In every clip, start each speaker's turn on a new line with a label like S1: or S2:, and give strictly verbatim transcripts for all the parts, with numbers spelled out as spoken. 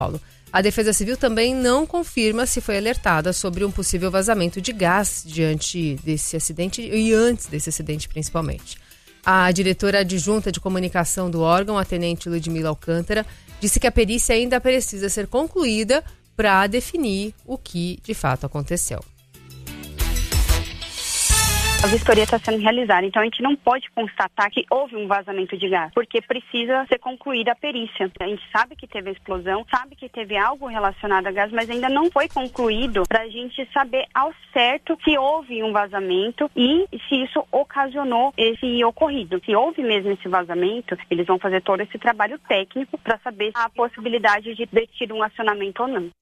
S1: Paulo. A Defesa Civil também não confirma se foi alertada sobre um possível vazamento de gás diante desse acidente e antes desse acidente principalmente. A diretora adjunta de comunicação do órgão, a tenente Ludmila Alcântara, disse que a perícia ainda precisa ser concluída para definir o que de fato aconteceu.
S2: A vistoria está sendo realizada, então a gente não pode constatar que houve um vazamento de gás, porque precisa ser concluída a perícia. A gente sabe que teve a explosão, sabe que teve algo relacionado a gás, mas ainda não foi concluído para a gente saber ao certo se houve um vazamento e se isso ocasionou esse ocorrido. Se houve mesmo esse vazamento, eles vão fazer todo esse trabalho técnico para saber a possibilidade de ter tido um acionamento ou não.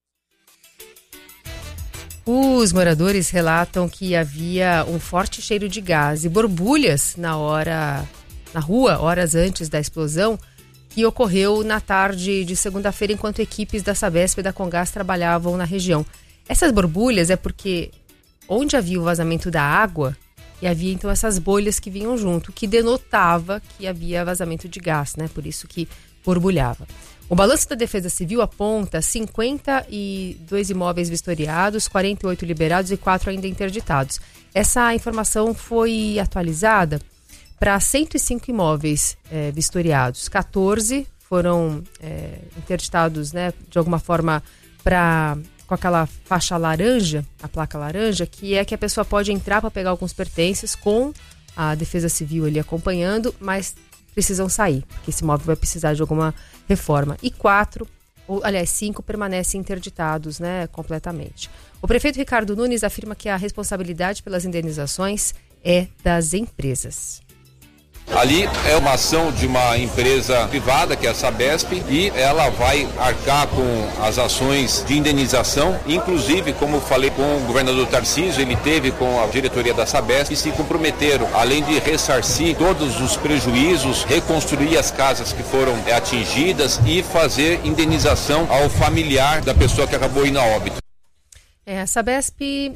S1: Os moradores relatam que havia um forte cheiro de gás e borbulhas na hora, na rua, horas antes da explosão, que ocorreu na tarde de segunda-feira, enquanto equipes da Sabesp e da Comgás trabalhavam na região. Essas borbulhas é porque onde havia o vazamento da água, e havia então essas bolhas que vinham junto, que denotava que havia vazamento de gás, né? Por isso que borbulhava. O balanço da Defesa Civil aponta cinquenta e dois imóveis vistoriados, quarenta e oito liberados e quatro ainda interditados. Essa informação foi atualizada para cento e cinco imóveis é, vistoriados. quatorze foram é, interditados, né, de alguma forma pra, com aquela faixa laranja, a placa laranja, que é que a pessoa pode entrar para pegar alguns pertences com a Defesa Civil ali acompanhando, mas precisam sair, porque esse imóvel vai precisar de alguma reforma. E quatro, ou aliás, cinco permanecem interditados, né, completamente. O prefeito Ricardo Nunes afirma que a responsabilidade pelas indenizações é das empresas.
S3: Ali é uma ação de uma empresa privada, que é a Sabesp, e ela vai arcar com as ações de indenização. Inclusive, como falei com o governador Tarcísio, ele teve com a diretoria da Sabesp e se comprometeram, além de ressarcir todos os prejuízos, reconstruir as casas que foram é, atingidas e fazer indenização ao familiar da pessoa que acabou indo a óbito.
S1: É, a Sabesp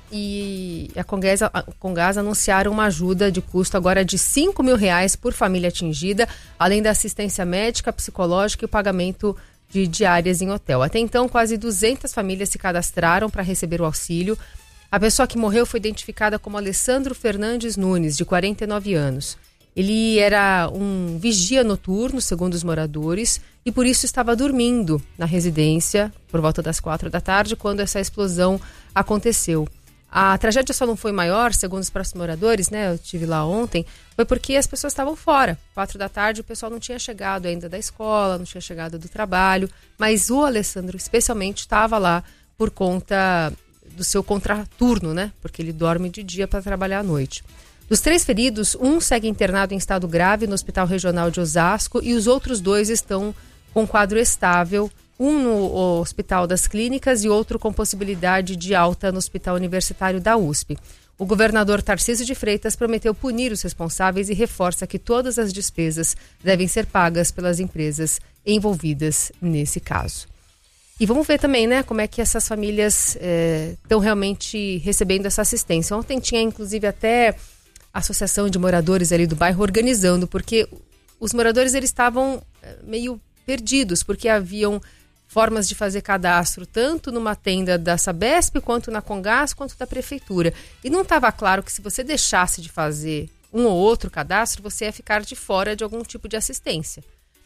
S1: e a Comgás, a Comgás anunciaram uma ajuda de custo agora de cinco mil reais por família atingida, além da assistência médica, psicológica e o pagamento de diárias em hotel. Até então, quase duzentas famílias se cadastraram para receber o auxílio. A pessoa que morreu foi identificada como Alessandro Fernandes Nunes, de quarenta e nove anos. Ele era um vigia noturno, segundo os moradores, e por isso estava dormindo na residência por volta das quatro da tarde, quando essa explosão aconteceu. A tragédia só não foi maior, segundo os próximos moradores, né? Eu estive lá ontem, foi porque as pessoas estavam fora. Quatro da tarde, o pessoal não tinha chegado ainda da escola, não tinha chegado do trabalho, mas o Alessandro, especialmente, estava lá por conta do seu contraturno, né? Porque ele dorme de dia para trabalhar à noite. Dos três feridos, um segue internado em estado grave no Hospital Regional de Osasco e os outros dois estão com quadro estável, um no Hospital das Clínicas e outro com possibilidade de alta no Hospital Universitário da U S P. O governador Tarcísio de Freitas prometeu punir os responsáveis e reforça que todas as despesas devem ser pagas pelas empresas envolvidas nesse caso. E vamos ver também, né, como é que essas famílias estão é, realmente recebendo essa assistência. Ontem tinha, inclusive, até a associação de moradores ali do bairro organizando, porque os moradores eles estavam meio perdidos, porque haviam formas de fazer cadastro tanto numa tenda da Sabesp, quanto na Comgás, quanto da prefeitura. E não estava claro que se você deixasse de fazer um ou outro cadastro, você ia ficar de fora de algum tipo de assistência.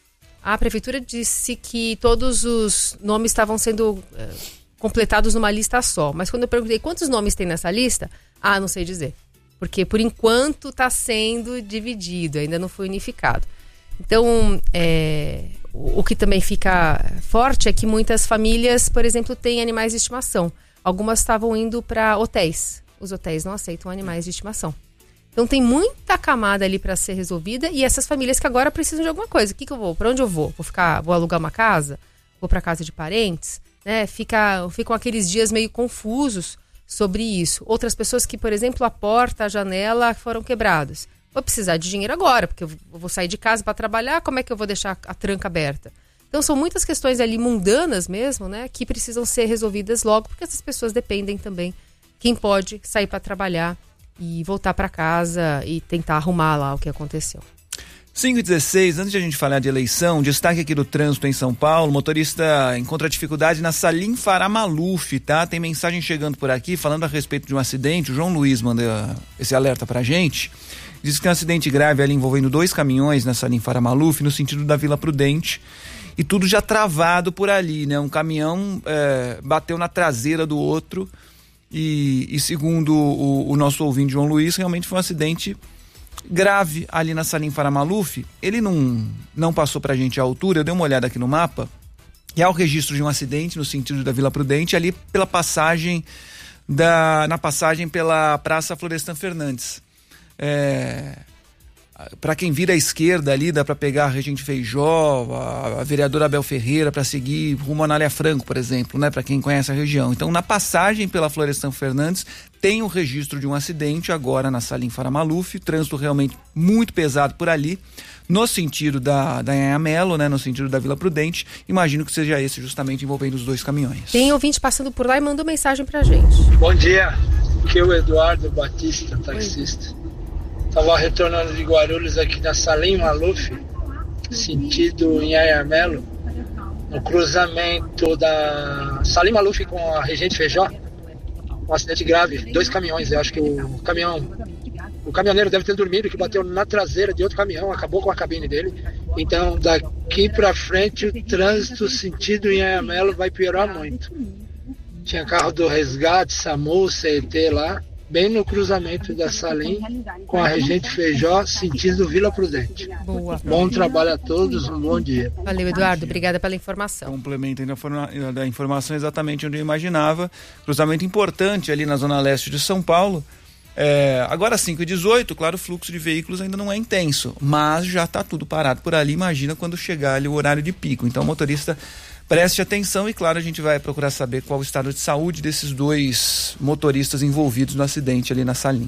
S1: A prefeitura disse que todos os nomes estavam sendo é, completados numa lista só. Mas quando eu perguntei quantos nomes tem nessa lista, ah, não sei dizer. Porque por enquanto está sendo dividido, ainda não foi unificado. Então, é, o, o que também fica forte é que muitas famílias, por exemplo, têm animais de estimação. Algumas estavam indo para hotéis. Os hotéis não aceitam animais de estimação. Então tem muita camada ali para ser resolvida e essas famílias que agora precisam de alguma coisa. O que, que eu vou? Para onde eu vou? Vou ficar, vou alugar uma casa? Vou para casa de parentes? Né? Fica, ficam aqueles dias meio confusos sobre isso. Outras pessoas que, por exemplo, a porta, a janela foram quebradas. Vou precisar de dinheiro agora, porque eu vou sair de casa para trabalhar, como é que eu vou deixar a tranca aberta? Então são muitas questões ali mundanas mesmo, né, que precisam ser resolvidas logo, porque essas pessoas dependem também. Quem pode sair para trabalhar e voltar para casa e tentar arrumar lá o que aconteceu.
S4: cinco e dezesseis, antes de a gente falar de eleição, destaque aqui do trânsito em São Paulo, motorista encontra dificuldade na Salim Farah Maluf, tá? Tem mensagem chegando por aqui falando a respeito de um acidente, o João Luiz manda esse alerta pra gente, diz que tem um acidente grave ali envolvendo dois caminhões na Salim Farah Maluf, no sentido da Vila Prudente, e tudo já travado por ali, né? Um caminhão é, bateu na traseira do outro e, e segundo o, o nosso ouvinte João Luiz, realmente foi um acidente grave ali na Salim Farah Maluf. Ele não, não passou pra gente a altura, eu dei uma olhada aqui no mapa, e há o registro de um acidente no sentido da Vila Prudente, ali pela passagem, da, na passagem pela Praça Florestan Fernandes. É, para quem vira à esquerda ali, dá para pegar a Regente Feijó, a, a vereadora Abel Ferreira, para seguir rumo a Anália Franco, por exemplo, né? Para quem conhece a região. Então, na passagem pela Florestan Fernandes, tem o registro de um acidente agora na Salim Farah Maluf, trânsito realmente muito pesado por ali, no sentido da, da Anhanha-Melo, né? No sentido da Vila Prudente. Imagino que seja esse justamente envolvendo os dois caminhões.
S1: Tem ouvinte passando por lá e mandou mensagem pra gente.
S5: Bom dia, aqui é o Eduardo Batista, taxista. Estava retornando de Guarulhos aqui na Salim Maluf, sentido em Anhanha-Melo, no cruzamento da Salim Maluf com a Regente Feijó, um acidente grave, dois caminhões. Eu acho que o caminhão, o caminhoneiro deve ter dormido, que bateu na traseira de outro caminhão, acabou com a cabine dele. Então daqui para frente o trânsito sentido em Anhanha-Melo vai piorar muito. Tinha carro do Resgate, SAMU, C E T lá, bem no cruzamento da Salim com a Regente Feijó, sentido Vila Prudente.
S1: Boa.
S5: Bom trabalho a todos, um bom dia.
S1: Valeu, Eduardo, obrigada pela informação.
S4: Complemento ainda da informação exatamente onde eu imaginava. Cruzamento importante ali na zona leste de São Paulo. É, agora cinco e dezoito, claro, o fluxo de veículos ainda não é intenso, mas já está tudo parado por ali. Imagina quando chegar ali o horário de pico. Então o motorista preste atenção e, claro, a gente vai procurar saber qual o estado de saúde desses dois motoristas envolvidos no acidente ali na Salim.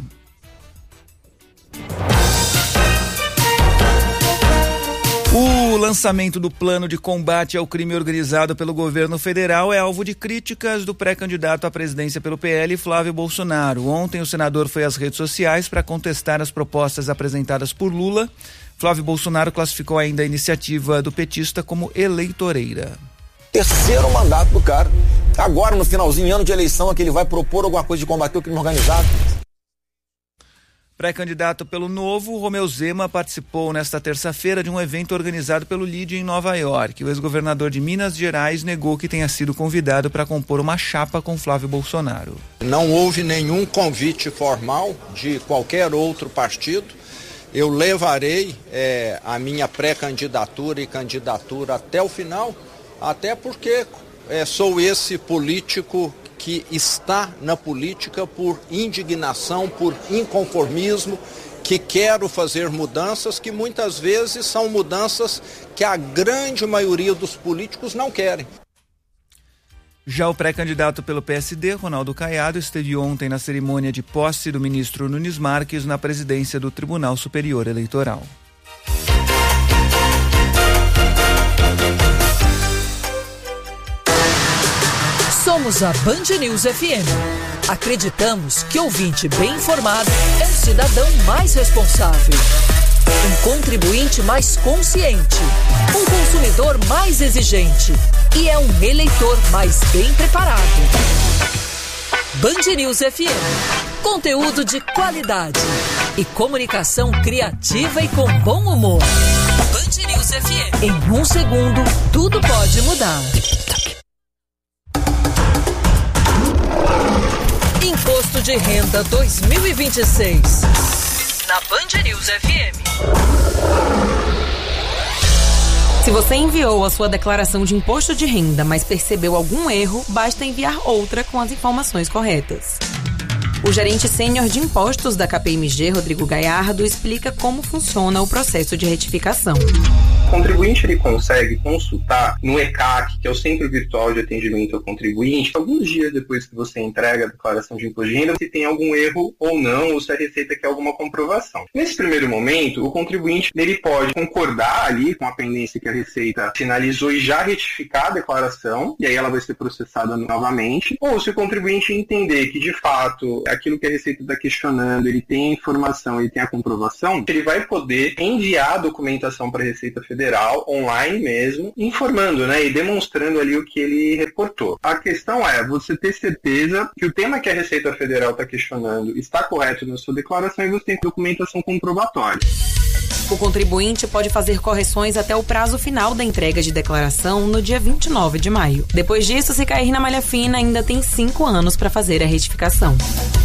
S4: O lançamento do plano de combate ao crime organizado pelo governo federal é alvo de críticas do pré-candidato à presidência pelo P L, Flávio Bolsonaro. Ontem o senador foi às redes sociais para contestar as propostas apresentadas por Lula. Flávio Bolsonaro classificou ainda a iniciativa do petista como eleitoreira.
S6: Terceiro mandato do cara. Agora, no finalzinho, ano de eleição, é que ele vai propor alguma coisa de combater o crime organizado.
S4: Pré-candidato pelo Novo, Romeu Zema participou nesta terça-feira de um evento organizado pelo L I D em Nova York. O ex-governador de Minas Gerais negou que tenha sido convidado para compor uma chapa com Flávio Bolsonaro.
S7: Não houve nenhum convite formal de qualquer outro partido. Eu levarei é, a minha pré-candidatura e candidatura até o final, até porque é, sou esse político que está na política por indignação, por inconformismo, que quero fazer mudanças que muitas vezes são mudanças que a grande maioria dos políticos não querem.
S4: Já o pré-candidato pelo P S D, Ronaldo Caiado, esteve ontem na cerimônia de posse do ministro Nunes Marques na presidência do Tribunal Superior Eleitoral.
S8: Somos a Band News F M. Acreditamos que ouvinte bem informado é um cidadão mais responsável, um contribuinte mais consciente, um consumidor mais exigente e é um eleitor mais bem preparado. Band News F M. Conteúdo de qualidade e comunicação criativa e com bom humor. Band News F M. Em um segundo, tudo pode mudar. Imposto de Renda dois mil e vinte e seis. Na Band News F M.
S9: Se você enviou a sua declaração de imposto de renda, mas percebeu algum erro, basta enviar outra com as informações corretas. O gerente sênior de impostos da K P M G, Rodrigo Gaiardo, explica como funciona o processo de retificação.
S10: O contribuinte ele consegue consultar no E C A C, que é o Centro Virtual de Atendimento ao Contribuinte, alguns dias depois que você entrega a declaração de imposto de renda, se tem algum erro ou não, ou se a Receita quer alguma comprovação. Nesse primeiro momento, o contribuinte ele pode concordar ali com a pendência que a Receita finalizou e já retificar a declaração, e aí ela vai ser processada novamente, ou se o contribuinte entender que, de fato, aquilo que a Receita está questionando, ele tem a informação, ele tem a comprovação, ele vai poder enviar a documentação para a Receita Federal, online mesmo, informando, né, e demonstrando ali o que ele reportou. A questão é você ter certeza que o tema que a Receita Federal está questionando está correto na sua declaração e você tem documentação comprobatória.
S9: O contribuinte pode fazer correções até o prazo final da entrega de declaração no dia vinte e nove de maio. Depois disso, se cair na malha fina, ainda tem cinco anos para fazer a retificação.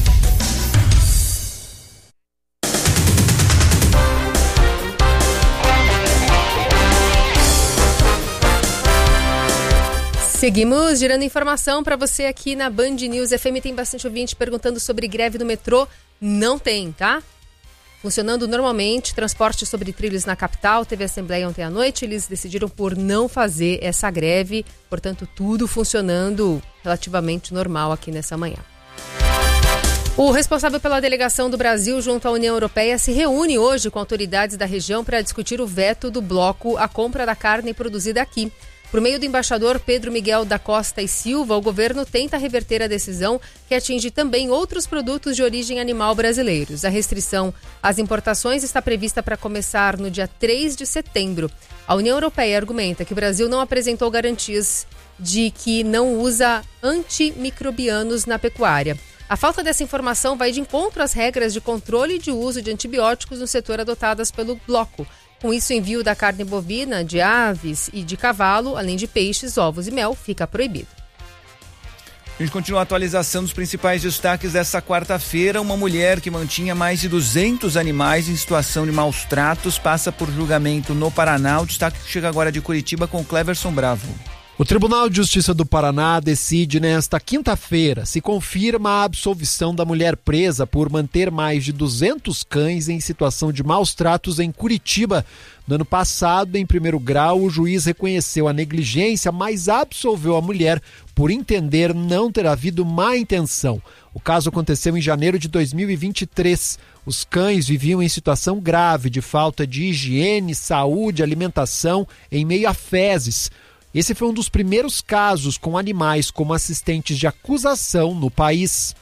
S1: Seguimos girando informação para você aqui na Band News F M. Tem bastante ouvinte perguntando sobre greve do metrô. Não tem, tá? Funcionando normalmente, transporte sobre trilhos na capital. Teve assembleia ontem à noite, eles decidiram por não fazer essa greve. Portanto, tudo funcionando relativamente normal aqui nessa manhã. O responsável pela delegação do Brasil junto à União Europeia se reúne hoje com autoridades da região para discutir o veto do bloco à compra da carne produzida aqui. Por meio do embaixador Pedro Miguel da Costa e Silva, o governo tenta reverter a decisão que atinge também outros produtos de origem animal brasileiros. A restrição às importações está prevista para começar no dia três de setembro. A União Europeia argumenta que o Brasil não apresentou garantias de que não usa antimicrobianos na pecuária. A falta dessa informação vai de encontro às regras de controle e de uso de antibióticos no setor adotadas pelo bloco. Com isso, o envio da carne bovina, de aves e de cavalo, além de peixes, ovos e mel, fica proibido.
S4: A gente continua a atualização dos principais destaques dessa quarta-feira. Uma mulher que mantinha mais de duzentos animais em situação de maus tratos passa por julgamento no Paraná. O destaque chega agora de Curitiba com Cleverson Bravo.
S11: O Tribunal de Justiça do Paraná decide nesta quinta-feira se confirma a absolvição da mulher presa por manter mais de duzentos cães em situação de maus tratos em Curitiba. No ano passado, em primeiro grau, o juiz reconheceu a negligência, mas absolveu a mulher por entender não ter havido má intenção. O caso aconteceu em janeiro de dois mil e vinte e três. Os cães viviam em situação grave de falta de higiene, saúde, alimentação, em meio a fezes. Esse foi um dos primeiros casos com animais como assistentes de acusação no país.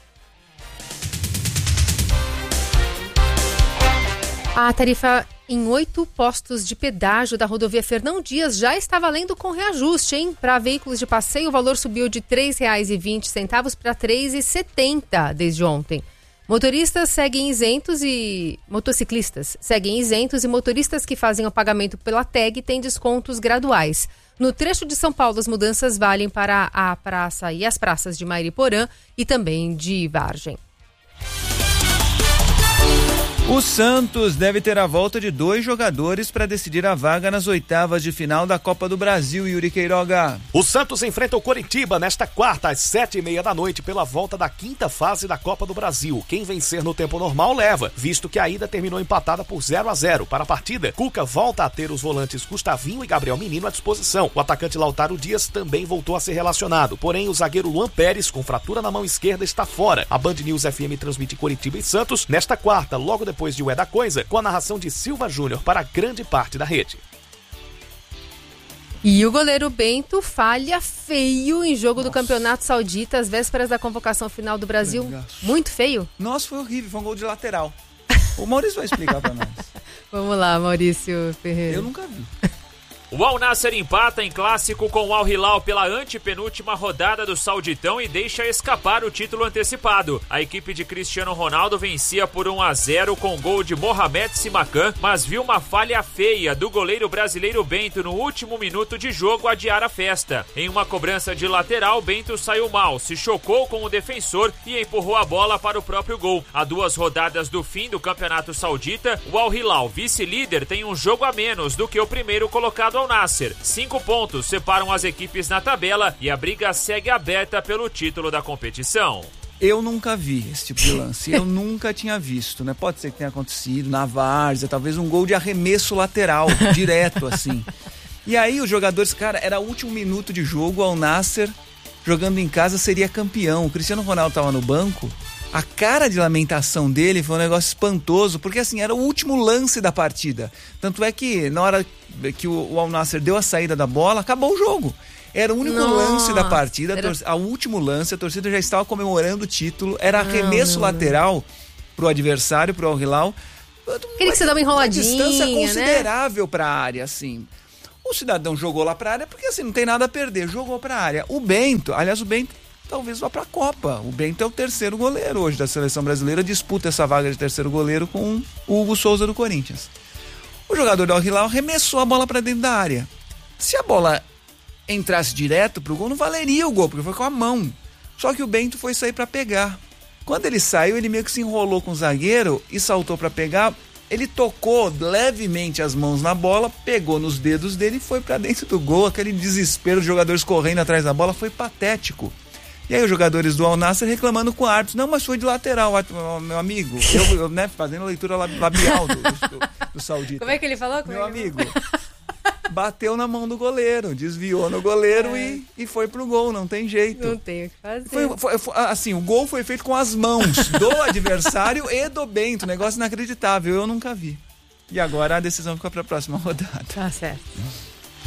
S1: A tarifa em oito postos de pedágio da rodovia Fernão Dias já está valendo com reajuste, hein? Para veículos de passeio, o valor subiu de três reais e vinte centavos para três reais e setenta centavos desde ontem. Motoristas seguem isentos e motociclistas seguem isentos e motoristas que fazem o pagamento pela tag têm descontos graduais. No trecho de São Paulo, as mudanças valem para a praça e as praças de Mairiporã e também de Vargem.
S4: O Santos deve ter a volta de dois jogadores para decidir a vaga nas oitavas de final da Copa do Brasil, Yuri Queiroga.
S12: O Santos enfrenta o Coritiba nesta quarta às sete e meia da noite pela volta da quinta fase da Copa do Brasil. Quem vencer no tempo normal leva, visto que a ida terminou empatada por zero a zero. Para a partida, Cuca volta a ter os volantes Gustavinho e Gabriel Menino à disposição. O atacante Lautaro Dias também voltou a ser relacionado, porém o zagueiro Luan Pérez, com fratura na mão esquerda, está fora. A Band News F M transmite Coritiba e Santos nesta quarta, logo depois depois de O É da Coisa, com a narração de Silva Júnior para grande parte da rede.
S1: E o goleiro Bento falha feio em jogo Nossa. do Campeonato Saudita, às vésperas da convocação final do Brasil. Nossa. Muito feio?
S4: Nossa, foi horrível, foi um gol de lateral. O Maurício vai explicar para nós.
S1: Vamos lá, Maurício Ferreira.
S4: Eu nunca vi.
S13: O Al Nassr empata em clássico com o Al Hilal pela antepenúltima rodada do Sauditão e deixa escapar o título antecipado. A equipe de Cristiano Ronaldo vencia por um a zero com gol de Mohamed Simakan, mas viu uma falha feia do goleiro brasileiro Bento no último minuto de jogo adiar a festa. Em uma cobrança de lateral, Bento saiu mal, se chocou com o defensor e empurrou a bola para o próprio gol. A duas rodadas do fim do Campeonato Saudita, o Al Hilal, vice-líder, tem um jogo a menos do que o primeiro colocado Al Nassr. Cinco pontos separam as equipes na tabela e a briga segue aberta pelo título da competição.
S4: Eu nunca vi esse tipo de lance, eu nunca tinha visto, né? Pode ser que tenha acontecido na várzea, talvez um gol de arremesso lateral, direto assim. E aí os jogadores, cara, era o último minuto de jogo, Al Nassr jogando em casa seria campeão. O Cristiano Ronaldo tava no banco, a cara de lamentação dele foi um negócio espantoso, porque assim, era o último lance da partida. Tanto é que na hora que o, o Al Nassr deu a saída da bola, acabou o jogo. Era o único Nossa, lance da partida, era... a último lance, a torcida já estava comemorando o título, era arremesso ah, lateral pro adversário, pro Al Hilal.
S1: Queria que você dá uma enroladinha,
S4: uma distância considerável,
S1: né?
S4: Pra área, assim. O cidadão jogou lá pra área porque assim, não tem nada a perder, jogou pra área. O Bento, aliás, o Bento talvez vá pra Copa. O Bento é o terceiro goleiro hoje da seleção brasileira, disputa essa vaga de terceiro goleiro com o Hugo Souza do Corinthians. O jogador do Al Hilal arremessou a bola pra dentro da área. Se a bola entrasse direto pro gol, não valeria o gol, porque foi com a mão. Só que o Bento foi sair pra pegar. Quando ele saiu, ele meio que se enrolou com o zagueiro e saltou pra pegar. Ele tocou levemente as mãos na bola, pegou nos dedos dele e foi pra dentro do gol. Aquele desespero, os jogadores correndo atrás da bola, foi patético. E aí os jogadores do Al Nassr reclamando com o árbitro. Não, mas foi de lateral, meu amigo. Eu, eu né, fazendo a leitura labial do, do, do saudita.
S1: Como é que ele falou? Como
S4: meu
S1: é que
S4: amigo... Bateu na mão do goleiro, desviou no goleiro é. e, e foi pro gol, não tem jeito.
S1: Não tem o que fazer.
S4: Foi, foi, foi, assim, o gol foi feito com as mãos do adversário e do Bento, negócio inacreditável, eu nunca vi. E agora a decisão fica pra próxima rodada.
S1: Tá certo.